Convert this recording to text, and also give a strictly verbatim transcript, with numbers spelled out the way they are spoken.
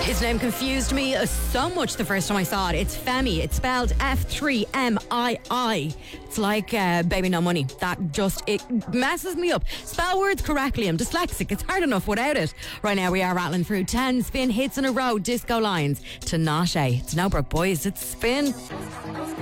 His name confused me uh, so much the first time I saw it. It's Femi. It's spelled F three M I I. It's like uh, Baby No Money. That just, it messes me up. Spell words correctly. I'm dyslexic. It's hard enough without it. Right now we are rattling through ten spin hits in a row. Disco Lines to Nashe. It's no Broke Boys. It's Spin.